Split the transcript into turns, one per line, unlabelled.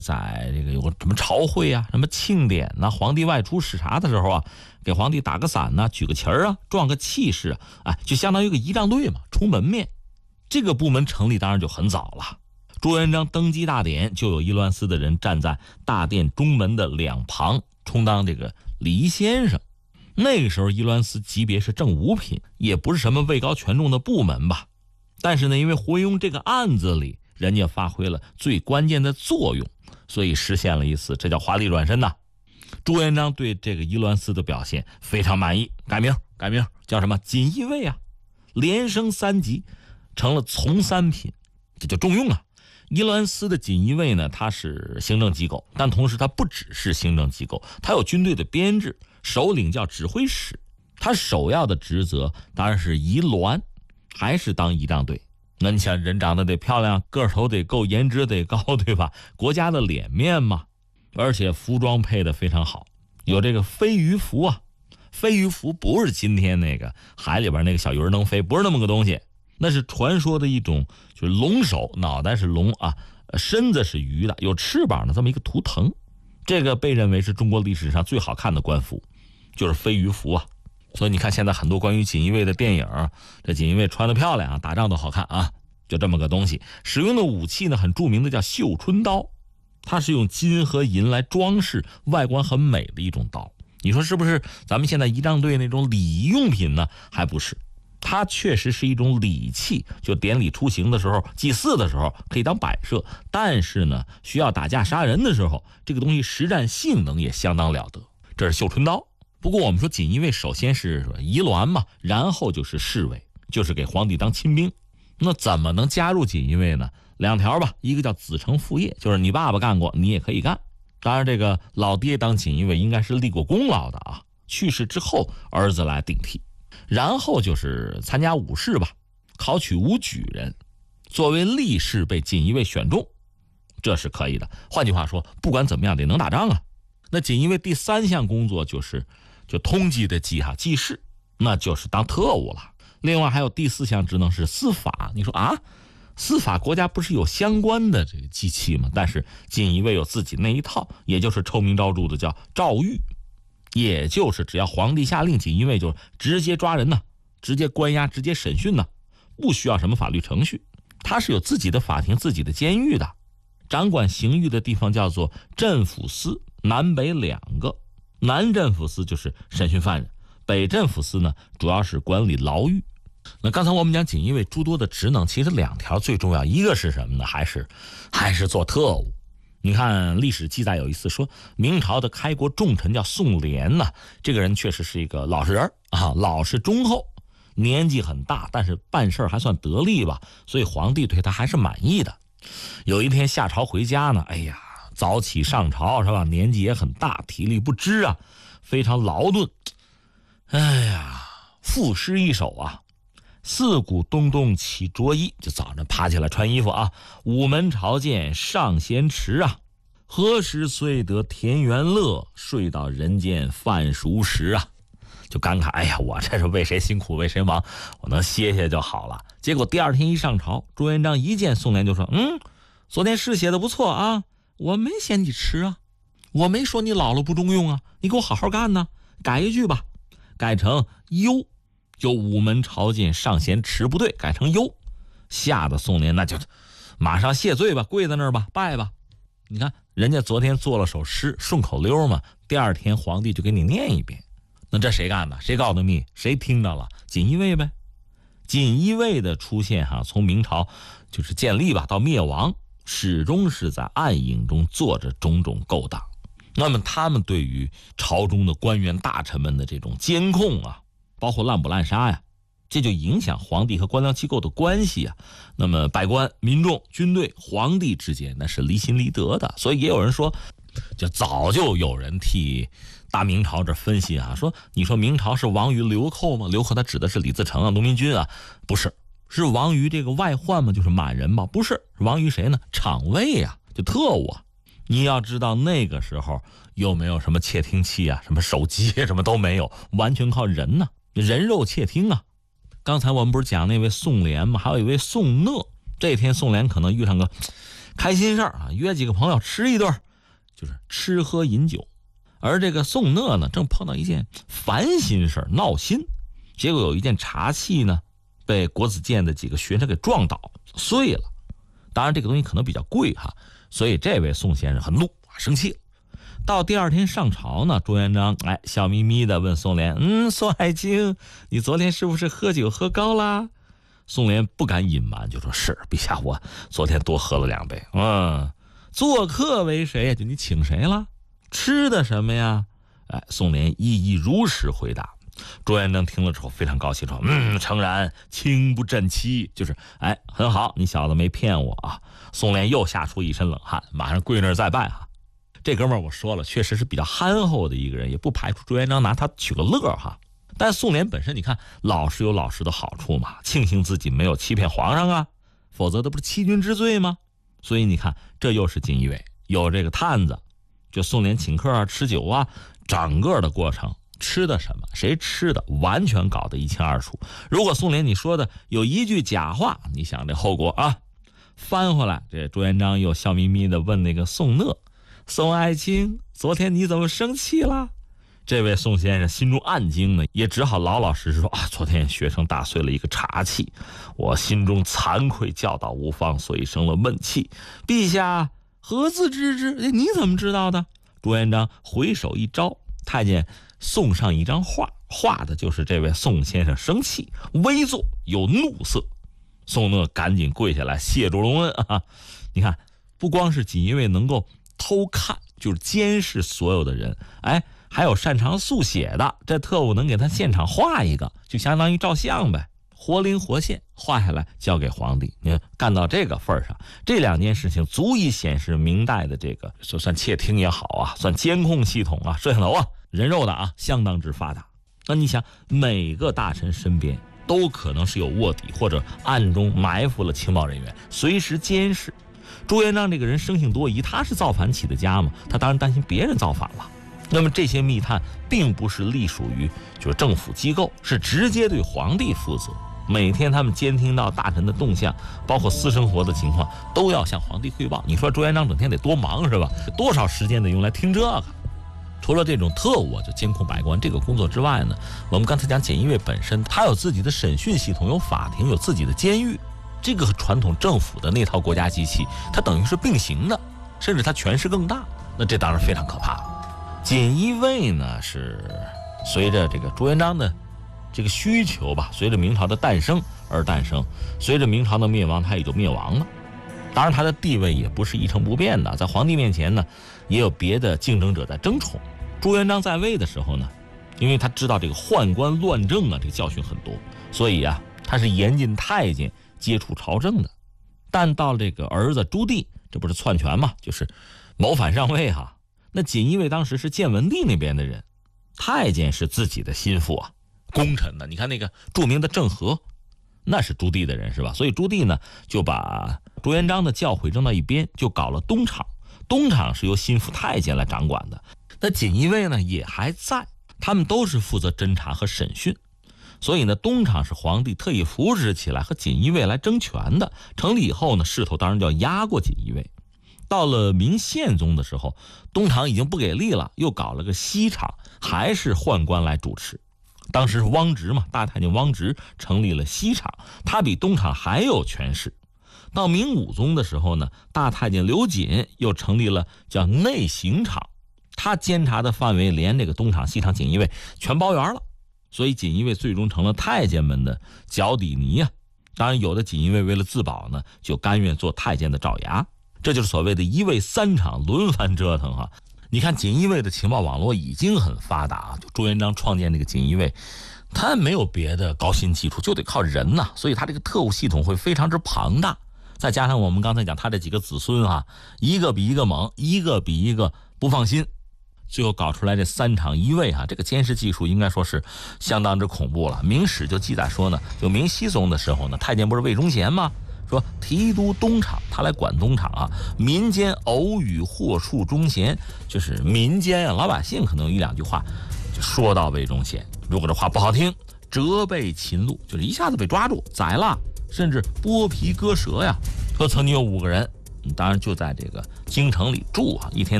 在这个有个什么朝会啊、什么庆典呐、皇帝外出视察的时候啊，给皇帝打个伞呐、举个旗儿啊、壮个气势啊，就相当于一个仪仗队嘛，出门面。这个部门成立当然就很早了。朱元璋登基大典，就有仪鸾司的人站在大殿中门的两旁，充当这个礼仪先生。那个时候仪鸾司级别是正五品，也不是什么位高权重的部门吧。但是呢，因为胡惟庸这个案子里，人家发挥了最关键的作用，所以实现了一次，这叫华丽转身呐。朱元璋对这个仪鸾司的表现非常满意，改名叫什么锦衣卫啊，连升3级，成了从3品，这就重用啊。仪鸾司的锦衣卫呢，它是行政机构，但同时它不只是行政机构，它有军队的编制，首领叫指挥使，他首要的职责当然是仪鸾，还是当仪仗队。那你想，人长得得漂亮，个头得够，颜值得高，对吧？国家的脸面嘛。而且服装配得非常好，有这个飞鱼服啊。飞鱼服不是今天那个海里边那个小鱼儿能飞，不是那么个东西，那是传说的一种，就是龙首，脑袋是龙啊，身子是鱼的，有翅膀的这么一个图腾。这个被认为是中国历史上最好看的官服，就是飞鱼服啊。所以你看现在很多关于锦衣卫的电影，这锦衣卫穿得漂亮啊，打仗都好看啊，就这么个东西。使用的武器呢，很著名的叫绣春刀，它是用金和银来装饰，外观很美的一种刀。你说是不是咱们现在仪仗队那种礼仪用品呢？还不是，它确实是一种礼器，就典礼出行的时候、祭祀的时候可以当摆设，但是呢，需要打架杀人的时候，这个东西实战性能也相当了得。这是绣春刀。不过我们说锦衣卫首先是仪鸾嘛，然后就是侍卫，就是给皇帝当亲兵。那怎么能加入锦衣卫呢？2条吧，一个叫子承父业，就是你爸爸干过，你也可以干。当然这个老爹当锦衣卫应该是立过功劳的啊，去世之后儿子来顶替。然后就是参加武士吧，考取武举人，作为力士被锦衣卫选中，这是可以的。换句话说，不管怎么样得能打仗啊。那锦衣卫第3项工作就通缉的缉哈，记事，那就是当特务了。另外还有第4项职能是司法。你说啊，司法国家不是有相关的这个机器吗？但是锦衣卫有自己那一套，也就是臭名昭著的叫诏狱，也就是只要皇帝下令，锦衣卫就直接抓人呢，直接关押，直接审讯呢，不需要什么法律程序。他是有自己的法庭、自己的监狱的。掌管刑狱的地方叫做镇抚司，南北2个。南镇抚司就是审讯犯人，北镇抚司呢主要是管理牢狱。那刚才我们讲锦衣卫诸多的职能，其实2条最重要，一个是什么呢？还是做特务。你看历史记载有一次说，明朝的开国重臣叫宋濂呢，这个人确实是一个老实人啊，老实忠厚，年纪很大，但是办事还算得力吧，所以皇帝对他还是满意的。有一天下朝回家呢，哎呀，早起上朝是吧？年纪也很大，体力不支啊，非常劳顿。哎呀，赋诗一首啊，四鼓咚咚起着衣，就早上爬起来穿衣服啊。午门朝见上贤迟啊，何时遂得田园乐？睡到人间饭熟时啊。就感慨，哎呀，我这是为谁辛苦为谁忙，我能歇歇就好了。结果第2天一上朝，朱元璋一见宋濂就说，昨天诗写的不错啊，我没嫌你迟啊，我没说你老了不中用啊，你给我好好干呢。改一句吧，改成忧，就午门朝见上贤迟不对，改成忧。吓得宋濂那就马上谢罪吧，跪在那儿吧，拜吧。你看人家昨天做了首诗，顺口溜嘛，第2天皇帝就给你念一遍。那这谁干的？谁告的密？谁听到了？锦衣卫呗。锦衣卫的出现从明朝就是建立吧到灭亡，始终是在暗影中做着种种勾当。那么他们对于朝中的官员大臣们的这种监控啊，包括滥捕滥杀呀，这就影响皇帝和官僚机构的关系啊。那么百官、民众、军队、皇帝之间那是离心离德的。所以也有人说，就早就有人替大明朝这分析说你说明朝是亡于流寇吗？流寇他指的是李自成啊、农民军啊，不是，是亡于这个外患吗？就是满人吗？不是，亡于谁呢？厂卫啊，就特务啊。你要知道那个时候又没有什么窃听器啊，什么手机什么都没有，完全靠人呢，人肉窃听啊。刚才我们不是讲那位宋濂吗？还有一位宋讷。这天宋濂可能遇上个开心事儿啊，约几个朋友吃一顿，就是吃喝饮酒。而这个宋讷呢，正碰到一件烦心事儿，闹心。结果有一件茶器呢，被国子监的几个学生给撞倒碎了。当然这个东西可能比较贵哈，所以这位宋先生很怒，生气了。到第二天上朝呢，朱元璋笑眯眯的问宋濂：宋爱卿，你昨天是不是喝酒喝高啦？宋濂不敢隐瞒，就说是陛下，我昨天多喝了2杯。做客为谁呀？就你请谁了？吃的什么呀？宋濂一一如实回答。朱元璋听了之后非常高兴，说：诚然，卿不正欺，就是很好，你小子没骗我啊。宋濂又吓出一身冷汗，马上跪那儿再拜哈。这哥们儿我说了，确实是比较憨厚的一个人，也不排除朱元璋拿他取个乐哈。但宋濂本身你看老实有老实的好处嘛，庆幸自己没有欺骗皇上啊，否则这不是欺君之罪吗？所以你看这又是锦衣卫有这个探子，就宋濂请客啊吃酒啊，整个的过程吃的什么谁吃的完全搞得一清二楚。如果宋濂你说的有一句假话，你想这后果啊。翻回来，这朱元璋又笑眯眯的问那个宋讷：宋爱卿，昨天你怎么生气了？这位宋先生心中暗惊呢，也只好老老实实说：昨天学生打碎了一个茶器，我心中惭愧，教导无方，所以生了闷气。陛下何自知之？你怎么知道的？朱元璋回手一招，太监送上一张画，画的就是这位宋先生生气微坐有怒色。宋讷赶紧跪下来谢主隆恩啊！你看，不光是锦衣卫能够偷看，就是监视所有的人，还有擅长速写的，这特务能给他现场画一个，就相当于照相呗，活灵活现画下来交给皇帝。你看干到这个份上，这2件事情足以显示明代的这个算窃听也好啊，算监控系统啊，摄像头啊，人肉的啊，相当之发达。那你想，每个大臣身边都可能是有卧底或者暗中埋伏了情报人员，随时监视。朱元璋这个人生性多疑，他是造反起的家嘛，他当然担心别人造反了。那么这些密探并不是隶属于就是政府机构，是直接对皇帝负责。每天他们监听到大臣的动向，包括私生活的情况，都要向皇帝汇报。你说朱元璋整天得多忙是吧？多少时间得用来听这个？除了这种特务就监控百官这个工作之外呢，我们刚才讲锦衣卫本身它有自己的审讯系统，有法庭，有自己的监狱，这个和传统政府的那套国家机器它等于是并行的，甚至它权势更大。那这当然非常可怕。锦衣卫呢是随着这个朱元璋的这个需求吧，随着明朝的诞生而诞生，随着明朝的灭亡它也就灭亡了。当然它的地位也不是一成不变的，在皇帝面前呢也有别的竞争者在争宠。朱元璋在位的时候呢，因为他知道这个宦官乱政啊，这个教训很多，所以啊他是严禁太监接触朝政的。但到这个儿子朱棣，这不是篡权嘛，就是谋反上位哈。那锦衣卫当时是建文帝那边的人，太监是自己的心腹啊，功臣呢。你看那个著名的郑和，那是朱棣的人是吧？所以朱棣呢就把朱元璋的教诲扔到一边，就搞了东厂。东厂是由心腹太监来掌管的。那锦衣卫呢也还在，他们都是负责侦查和审讯。所以呢，东厂是皇帝特意扶植起来和锦衣卫来争权的。成立以后呢，势头当然就要压过锦衣卫。到了明宪宗的时候，东厂已经不给力了，又搞了个西厂，还是宦官来主持。当时是汪直嘛，大太监汪直成立了西厂，他比东厂还有权势。到明武宗的时候呢，大太监刘瑾又成立了叫内刑厂，他监察的范围连这个东厂、西厂、锦衣卫全包圆了。所以锦衣卫最终成了太监们的脚底泥啊。当然有的锦衣卫为了自保呢，就甘愿做太监的爪牙。这就是所谓的一卫三厂轮番折腾哈。你看锦衣卫的情报网络已经很发达，就朱元璋创建这个锦衣卫，他没有别的高新技术，就得靠人呐，所以他这个特务系统会非常之庞大。再加上我们刚才讲他这几个子孙啊，一个比一个猛，一个比一个不放心，最后搞出来这3厂1卫啊，这个监视技术应该说是相当之恐怖了。明史就记载说呢，就明熹宗的时候呢，太监不是魏忠贤吗？说提督东厂，他来管东厂啊，民间偶语祸触忠贤，就是民间啊，老百姓可能有1-2句话就说到魏忠贤，如果这话不好听，折被擒戮，就是一下子被抓住宰了，甚至剥皮割舌呀。说曾经有5个人当然就在这个京城里住啊，一天